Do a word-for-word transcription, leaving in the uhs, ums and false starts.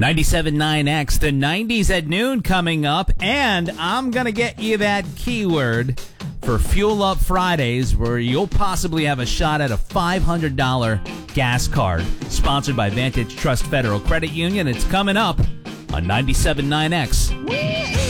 ninety-seven point nine X, the nineties at noon coming up, and I'm going to get you that keyword for Fuel Up Fridays, where you'll possibly have a shot at a five hundred dollars gas card, sponsored by Vantage Trust Federal Credit Union. It's coming up on ninety-seven point nine X.